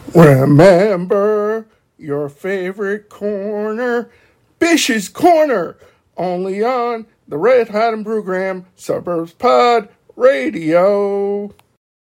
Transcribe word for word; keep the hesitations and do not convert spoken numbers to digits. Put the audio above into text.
Remember your favorite corner, Bish's Corner, only on the Red Hot and Program Suburbs Pod Radio.